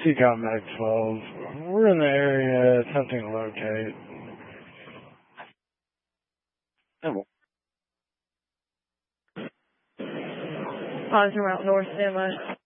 TCOM Mag 12. We're in the area attempting to locate. Positive route north, standby.